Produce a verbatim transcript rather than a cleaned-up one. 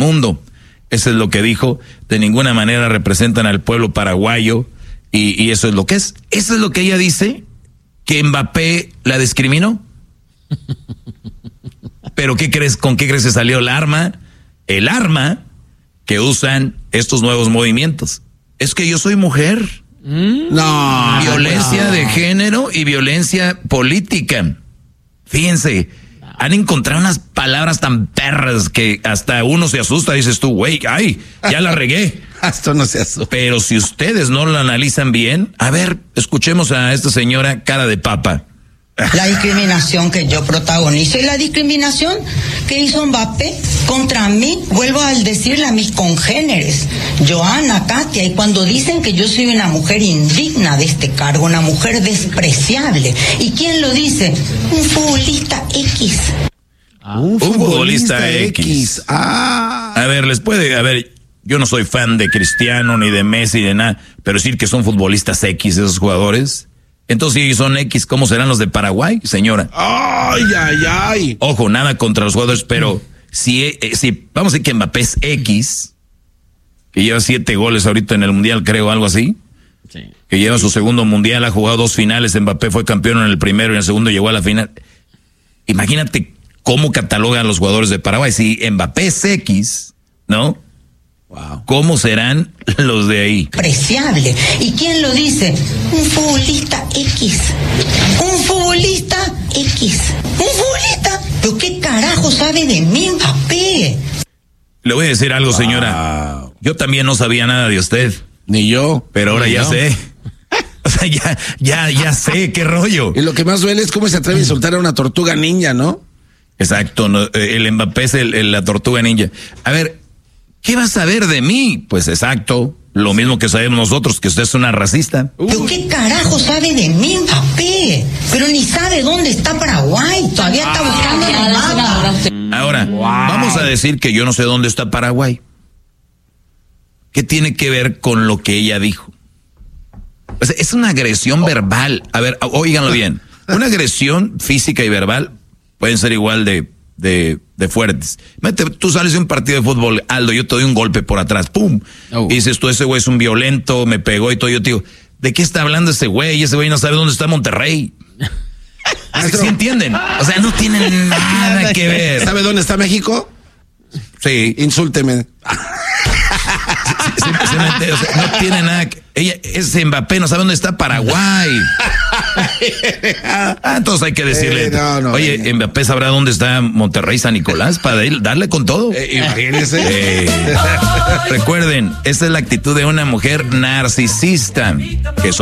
mundo. Eso es lo que dijo. De ninguna manera representan al pueblo paraguayo y, y eso es lo que es. Eso es lo que ella dice, que Mbappé la discriminó. Pero ¿qué crees? ¿Con qué crees que salió el arma? El arma que usan estos nuevos movimientos. Es que yo soy mujer. No. Violencia no. de género y violencia política. Fíjense, han encontrado unas palabras tan perras que hasta uno se asusta. Dices tú, güey, ay, ya la regué. Esto no se asusta. Pero si ustedes no lo analizan bien, a ver, escuchemos a esta señora cara de papa. La discriminación que yo protagonizo y la discriminación que hizo Mbappé contra mí, vuelvo a decirle a mis congéneres, Joana, Katia, y cuando dicen que yo soy una mujer indigna de este cargo, una mujer despreciable, ¿y quién lo dice? Un futbolista X. Ah, un, futbolista un futbolista X. X. Ah. A ver, les puede, a ver, yo no soy fan de Cristiano ni de Messi de nada, pero decir que son futbolistas X esos jugadores. Entonces, si son X, ¿cómo serán los de Paraguay, señora? Ay, ay, ay. Ojo, nada contra los jugadores, pero si, eh, si vamos a decir que Mbappé es X, que lleva siete goles ahorita en el Mundial, creo, algo así. Sí. Que lleva su segundo Mundial, ha jugado dos finales, Mbappé fue campeón en el primero y en el segundo llegó a la final. Imagínate cómo catalogan los jugadores de Paraguay. Si Mbappé es X, ¿no? Wow. ¿Cómo serán los de ahí? Preciable. ¿Y quién lo dice? Un futbolista X. Un futbolista X. Un futbolista. ¿Pero qué carajo sabe de mí, Mbappé? Le voy a decir algo, wow. señora. Yo también no sabía nada de usted. Ni yo. Pero ahora Ni ya yo. sé. O sea, ya, ya, ya sé qué rollo. Y lo que más duele es cómo se atreve a insultar a una tortuga ninja, ¿no? Exacto. No, el Mbappé es el, el, la tortuga ninja. A ver, ¿qué vas a saber de mí? Pues exacto, lo mismo que sabemos nosotros, que usted es una racista. ¿Pero qué carajo sabe de mí, Mbappé? Pero ni sabe dónde está Paraguay, todavía está buscando el mapa. Ahora, wow. Vamos a decir que yo no sé dónde está Paraguay. ¿Qué tiene que ver con lo que ella dijo? O sea, es una agresión oh. verbal. A ver, óiganlo bien. Una agresión física y verbal pueden ser igual de... De, de fuertes. Mete, tú sales de un partido de fútbol, Aldo, yo te doy un golpe por atrás, pum, oh. y dices tú, ese güey es un violento, me pegó y todo, yo te digo, ¿de qué está hablando ese güey? Ese güey no sabe dónde está Monterrey. ¿Sí entienden? O sea, no tienen nada que ver. ¿Sabe dónde está México? Sí. Insúlteme. Simplemente, o sea, no tiene nada que... Ella, ese Mbappé no sabe dónde está Paraguay. Ah, entonces hay que decirle, eh, no, no, oye, eh, Mbappé sabrá dónde está Monterrey, San Nicolás, para darle con todo. Eh, imagínese. Eh, recuerden, esa es la actitud de una mujer narcisista, que son